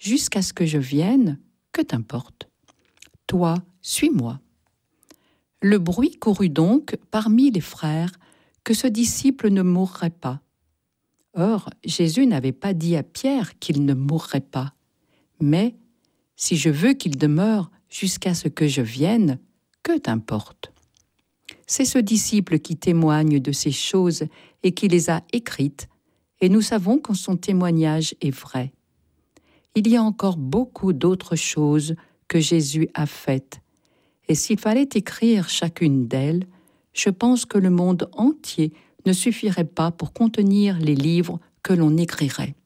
jusqu'à ce que je vienne, que t'importe? Toi, suis-moi. » Le bruit courut donc parmi les frères que ce disciple ne mourrait pas. Or, Jésus n'avait pas dit à Pierre qu'il ne mourrait pas, mais « si je veux qu'il demeure jusqu'à ce que je vienne, que t'importe ?» C'est ce disciple qui témoigne de ces choses et qui les a écrites, et nous savons que son témoignage est vrai. Il y a encore beaucoup d'autres choses que Jésus a faites, et s'il fallait écrire chacune d'elles, je pense que le monde entier ne suffirait pas pour contenir les livres que l'on écrirait.